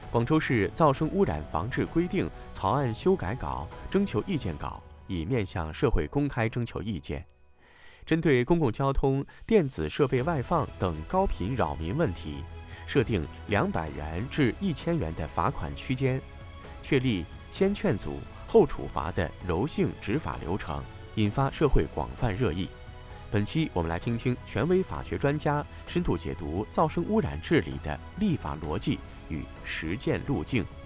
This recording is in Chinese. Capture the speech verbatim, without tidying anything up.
广州市噪声污染防治规定草案修改稿征求意见稿已面向社会公开征求意见。针对公共交通电子设备外放等高频扰民问题，设定两百元至一千元的罚款区间，确立先劝阻后处罚的柔性执法流程，引发社会广泛热议。本期我们来听听权威法学专家深度解读噪声污染治理的立法逻辑与实践路径。